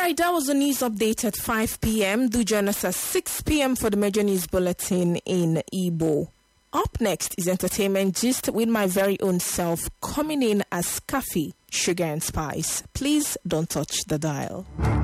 right, that was the news update at 5 p.m. Do join us at 6 p.m. for the major news bulletin in Igbo. Up next is Entertainment Gist with my very own self coming in as Coffee, Sugar and Spice. Please don't touch the dial.